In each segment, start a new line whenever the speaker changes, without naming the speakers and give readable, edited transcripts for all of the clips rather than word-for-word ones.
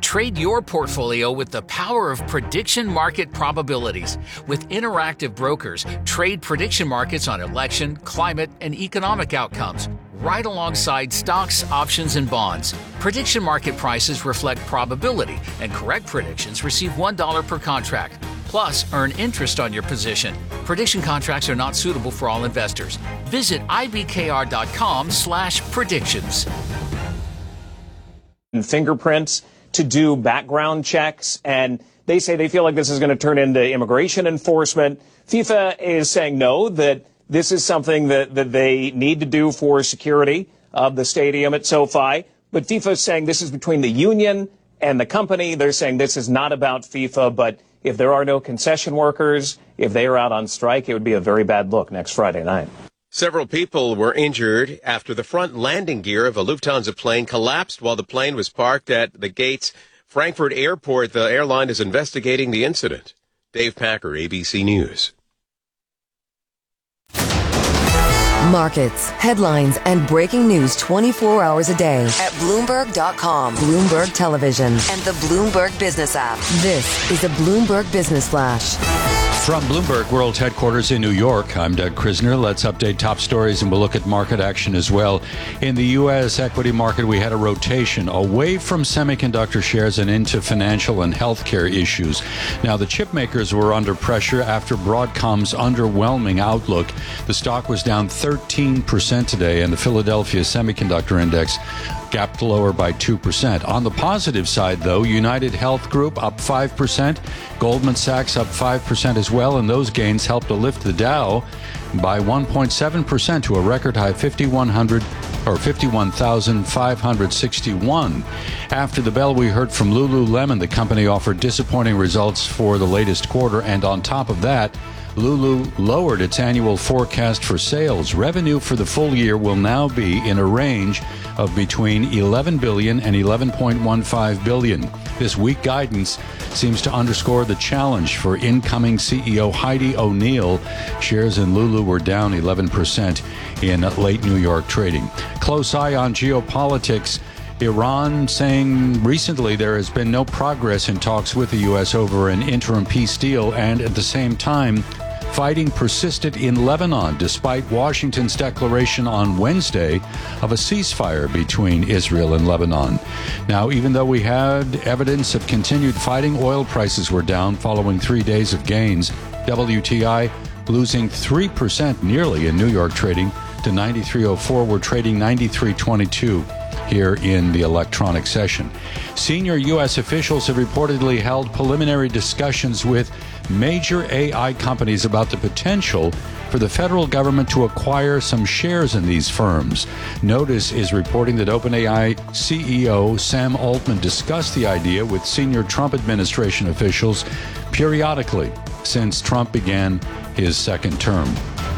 Trade your portfolio with the power of prediction market probabilities. With Interactive Brokers, trade prediction markets on election, climate, and economic outcomes, right alongside stocks, options, and bonds. Prediction market prices reflect probability, and correct predictions receive $1 per contract. Plus, earn interest on your position. Prediction contracts are not suitable for all investors. Visit ibkr.com/predictions.
Fingerprints to do background checks, and they say they feel like this is going to turn into immigration enforcement. FIFA is saying no, that this is something that they need to do for security of the stadium at SoFi. But FIFA is saying this is between the union and the company. They're saying this is not about FIFA, but if there are no concession workers, if they are out on strike, it would be a very bad look next Friday night.
Several people were injured after the front landing gear of a Lufthansa plane collapsed while the plane was parked at the gates Frankfurt Airport. The airline is investigating the incident. Dave Packer, ABC News.
Markets, headlines, and breaking news 24 hours a day at Bloomberg.com, Bloomberg Television, and the Bloomberg Business app. This is a Bloomberg Business Flash.
From Bloomberg World Headquarters in New York, I'm Doug Krisner. Let's update top stories and we'll look at market action as well. In the U.S. equity market, we had a rotation away from semiconductor shares and into financial and healthcare issues. Now, the chip makers were under pressure after Broadcom's underwhelming outlook. The stock was down 13% today, and the Philadelphia Semiconductor Index gapped lower by 2%. On the positive side, though, United Health Group up 5%, Goldman Sachs up 5% as well, and those gains helped to lift the Dow by 1.7% to a record high 51,561. After the bell, we heard from Lululemon. The company offered disappointing results for the latest quarter, and on top of that, Lulu lowered its annual forecast for sales. Revenue for the full year will now be in a range of between $11 billion and $11.15 billion. This weak guidance seems to underscore the challenge for incoming CEO Heidi O'Neill. Shares in Lulu were down 11% in late New York trading. Close eye on geopolitics. Iran saying recently there has been no progress in talks with the U.S. over an interim peace deal, and at the same time, fighting persisted in Lebanon despite Washington's declaration on Wednesday of a ceasefire between Israel and Lebanon. Now, even though we had evidence of continued fighting, oil prices were down following 3 days of gains. WTI losing 3% nearly in New York trading to 93.04. We're trading 93.22 here in the electronic session. Senior U.S. officials have reportedly held preliminary discussions with major AI companies about the potential for the federal government to acquire some shares in these firms. Notice is reporting that OpenAI CEO Sam Altman discussed the idea with senior Trump administration officials periodically since Trump began his second term.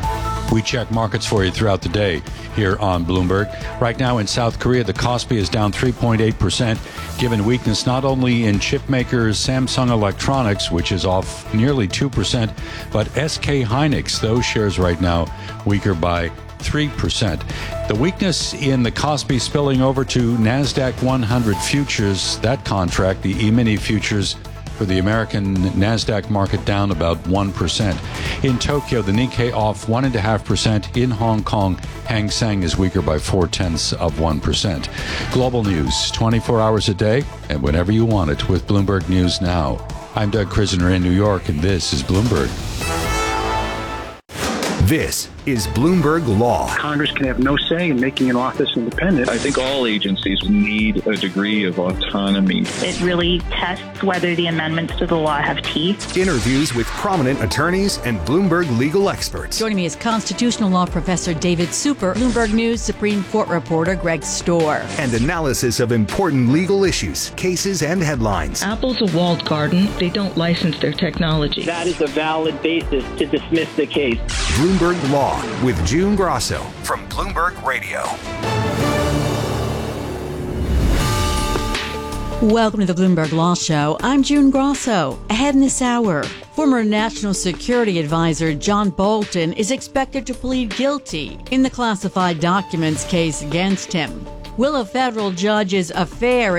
We check markets for you throughout the day here on Bloomberg. Right now in South Korea, the Kospi is down 3.8%, given weakness not only in chip makers Samsung Electronics, which is off nearly 2%, but SK Hynix, those shares right now weaker by 3%. The weakness in the Kospi spilling over to NASDAQ 100 futures, that contract, the E-mini futures, for the American NASDAQ market down about 1%. In Tokyo, the Nikkei off 1.5%. In Hong Kong, Hang Seng is weaker by 0.4%. Global news, 24 hours a day and whenever you want it with Bloomberg News Now. I'm Doug Krisner in New York, and this is Bloomberg.
This is Bloomberg Law.
Congress can have no say in making an office independent.
I think all agencies need a degree of autonomy.
It really tests whether the amendments to the law have teeth.
Interviews with prominent attorneys and Bloomberg legal experts.
Joining me is constitutional law professor David Super, Bloomberg News Supreme Court reporter Greg Storr.
And analysis of important legal issues, cases, and headlines.
Apple's a walled garden. They don't license their technology.
That is a valid basis to dismiss the case.
Bloomberg Law with June Grosso from Bloomberg Radio.
Welcome to the Bloomberg Law Show. I'm June Grosso. Ahead in this hour, former National Security Advisor John Bolton is expected to plead guilty in the classified documents case against him. Will a federal judge's affair